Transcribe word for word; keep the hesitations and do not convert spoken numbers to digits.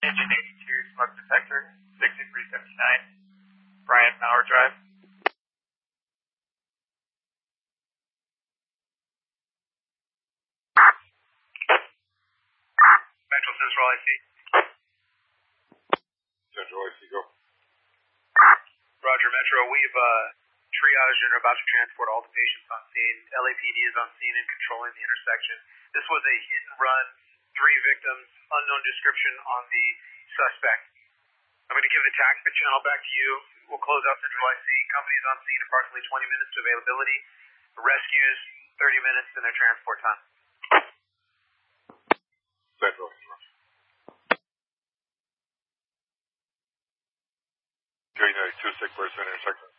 Engine eighty-two, smoke detector, sixty-three fifty-nine, Brian Maurer Drive. Metro Central I C. Central I C, go. Roger, Metro. We've uh, triaged and are about to transport all the patients on scene. L A P D is on scene and controlling the intersection. This was a hit and run, three victims, unknown description on the suspect. I'm going to give the taxi channel back to you. We'll close out Central I C. Company's on scene, approximately twenty minutes to availability. Rescues, thirty minutes in their transport time. Central. Three ninety two six percent intersection.